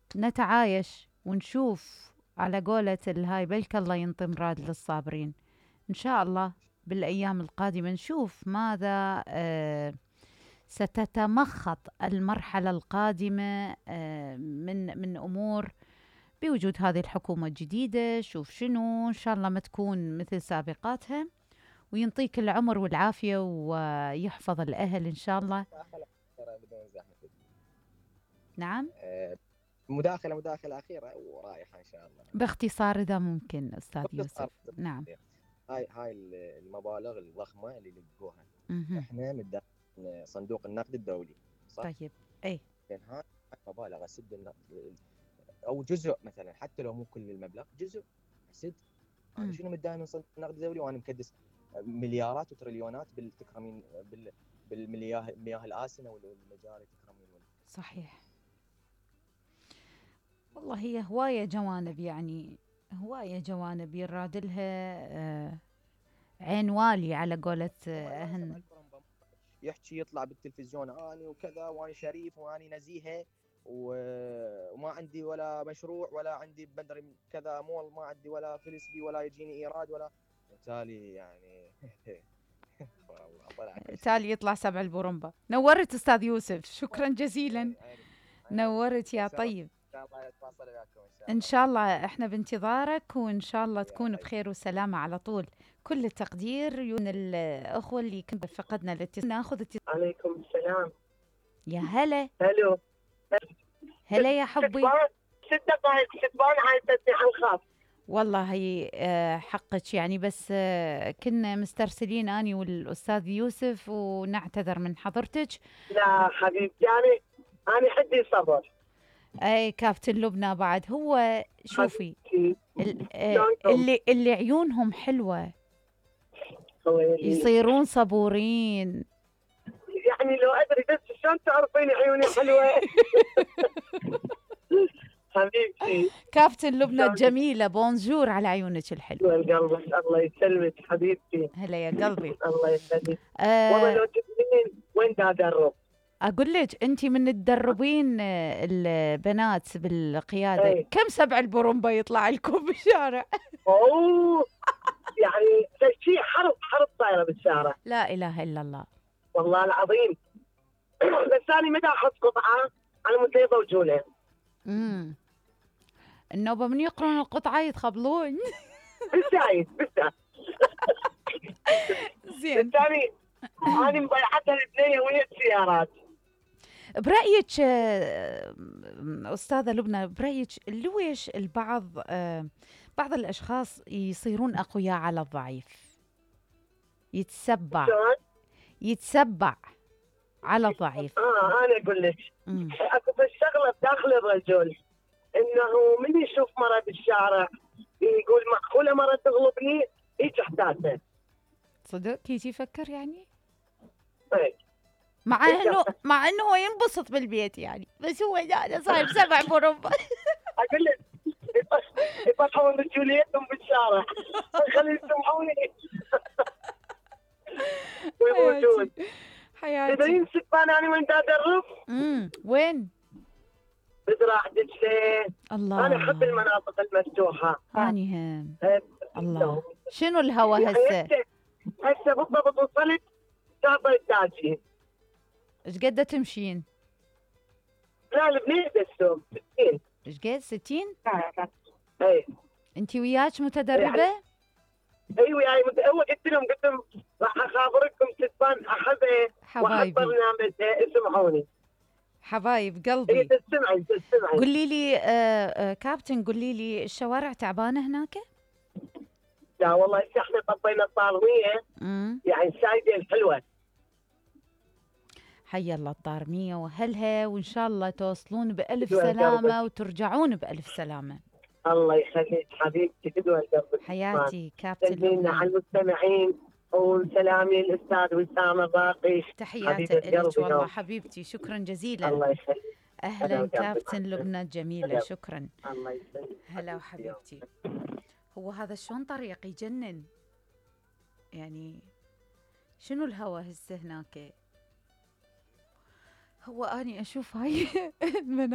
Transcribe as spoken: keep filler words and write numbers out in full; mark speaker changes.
Speaker 1: نتعايش ونشوف على قولة الهاي بلك الله ينطي مراد للصابرين. إن شاء الله بالأيام القادمة نشوف ماذا آه ستتمخض المرحلة القادمة آه من من أمور بوجود هذه الحكومة الجديدة. شوف شنو إن شاء الله ما تكون مثل سابقاتها، وينطيك العمر والعافية ويحفظ الأهل إن شاء الله. نعم.
Speaker 2: مداخلة مداخلة أخيرة ورايحة إن شاء الله.
Speaker 1: باختصار إذا ممكن أستاذ يوسف. نعم.
Speaker 2: هاي هاي المبالغ الضخمة اللي لقوها إحنا من صندوق النقد الدولي، صح؟
Speaker 1: طيب إيه.
Speaker 2: لأن هاي مبالغ أسد النقد أو جزء مثلا، حتى لو مو كل المبلغ جزء أسد. أنا شنو متداين من صندوق النقد الدولي وأنا مكدس مليارات وتريليونات بالتكرمين بال بالمياه المياه الآسنة والمجاري تكرمين.
Speaker 1: صحيح والله، هي هواية جوانب، يعني هواية جوانب يرادلها آه عين والي على قولة أهن.
Speaker 2: يحكي يطلع بالتلفزيون اني وكذا واني شريف واني نزيهه وما عندي ولا مشروع ولا عندي بدري كذا مول، ما عندي ولا فلس بي ولا يجيني ايراد ولا، بالتالي يعني
Speaker 1: تالي يطلع سبع البورمبا. نورت استاذ يوسف، شكرا جزيلا. نورت يا طيب. ان شاء الله احنا بانتظارك، وان شاء الله تكون بخير وسلامه على طول. كل التقدير يون الاخوه اللي كنت فقدنا الاتصال. ناخذ اتصال.
Speaker 3: عليكم السلام.
Speaker 1: يا هلا.
Speaker 3: هلو
Speaker 1: هلا يا حبي.
Speaker 3: ست دقائق ستبان هاي تسميع الخاص.
Speaker 1: والله هي حقك يعني، بس كنا مسترسلين اني والاستاذ يوسف ونعتذر من حضرتك.
Speaker 3: لا حبيبتي يعني انا حدي صبر.
Speaker 1: اي كابتن لبنى بعد. هو شوفي اللي اللي عيونهم حلوه يصيرون صبورين.
Speaker 3: يعني لو ادري بس شلون تعرفين عيوني حلوه. حبيبتي
Speaker 1: كابتن لبنى الجميله، بونجور على عيونك الحلوه.
Speaker 3: والقلب الله يسلمك حبيبتي.
Speaker 1: هلا يا قلبي.
Speaker 3: الله يسلمك. آه والله لو تبين وين دا ادرب.
Speaker 1: اقول لك انت من تدربين البنات بالقياده.
Speaker 3: أي.
Speaker 1: كم سبع البرومبا يطلع لكم بالشارع؟
Speaker 3: اوه يعني شيء حرب حرب صايره بالشارع.
Speaker 1: لا اله الا الله
Speaker 3: والله العظيم. بس انا متى احط قطعه انا متيضه وجوله.
Speaker 1: امم النوبه من يقرون القطعه يتخبلون.
Speaker 3: بالسايد بالسايد.
Speaker 1: زين.
Speaker 3: الثاني انا مضيعتها البنيه وهي السيارات.
Speaker 1: برأيك أستاذة لبنى، برأيك ليش البعض بعض الأشخاص يصيرون أقوياء على الضعيف؟ يتسبع يتسبع على الضعيف.
Speaker 3: اه انا اقول لك اكو الشغله بداخل الرجل انه من يشوف مره بالشارع يقول معقوله مره تغلبني، هيك احساسه.
Speaker 1: صدق يجي يفكر يعني؟
Speaker 3: اي
Speaker 1: مع انه مع انه هو ينبسط بالبيت يعني، بس هو انا صاير سبع برومبا.
Speaker 3: اقول لك يطلعون رجوليتهم بالشارع خلي يسمعوني ويموتون.
Speaker 1: حياتي
Speaker 3: تدرين سبان انا وين ادرب؟
Speaker 1: امم وين؟
Speaker 3: بذراع دجله.
Speaker 1: الله،
Speaker 3: انا احب المناطق المفتوحه.
Speaker 1: اني هم الله. شنو الهوى
Speaker 3: يعني
Speaker 1: هسه؟
Speaker 3: هسه بالضبط وصلت شاطئ التاجي.
Speaker 1: ايش قد تمشين؟
Speaker 3: لا البنيه السوق ستين.
Speaker 1: ايش قد ستين؟
Speaker 3: اي
Speaker 1: انت وياك متدربه؟
Speaker 3: يعني اي وياي مت... هو قلت لهم قلت لهم راح اخابركم ستبان احبه
Speaker 1: حبايبي
Speaker 3: برنامج اسمعوني
Speaker 1: حبايب قلبي.
Speaker 3: هي تسمعي تسمعي.
Speaker 1: قولي لي آه آه كابتن، قولي لي الشوارع تعبانه هناك؟
Speaker 3: لا والله احنا طبينا الطارميه يعني السايده الحلوه.
Speaker 1: حي الله الطارميه واهلها، وان شاء الله توصلون بالف سلامه وترجعون بالف سلامه.
Speaker 3: الله يخليك حبيبتي قدوه قلبك.
Speaker 1: حياتي كابتن
Speaker 3: لبنى. على المستمعين وسلامي الاستاذ وسام الراقي.
Speaker 1: تحياتي لك والله حبيبتي، شكرا جزيلا.
Speaker 3: الله يخليك.
Speaker 1: اهلا كابتن لبنى الجميله، شكرا.
Speaker 3: الله يسلمك.
Speaker 1: هلا وحبيبتي. هو هذا شلون طريق يجنن يعني. شنو الهوى هسه هناك؟ هو اني اشوف هاي المناظر